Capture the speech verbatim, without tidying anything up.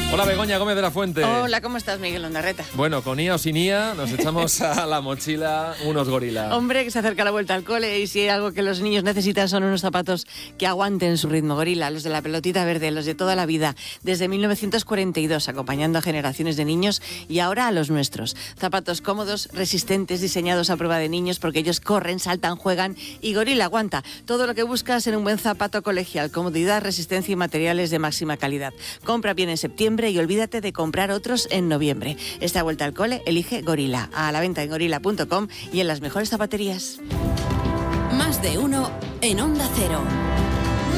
Hola, Begoña Gómez de la Fuente. Hola, ¿cómo estás, Miguel Ondarreta? Bueno, con I A o sin I A nos echamos a la mochila unos gorilas. Hombre, que se acerca la vuelta al cole y si hay algo que los niños necesitan son unos zapatos que aguanten su ritmo. Gorila, los de la pelotita verde, los de toda la vida, desde mil novecientos cuarenta y dos, acompañando a generaciones de niños y ahora a los nuestros. Zapatos cómodos, resistentes, diseñados a prueba de niños porque ellos corren, saltan, juegan y Gorila aguanta. Todo lo que buscas en un buen zapato colegial, comodidad, resistencia y materiales de máxima calidad. Compra bien en septiembre y olvídate de comprar otros en noviembre. Esta vuelta al cole, elige Gorila. A la venta en gorila punto com y en las mejores zapaterías. Más de uno en Onda Cero.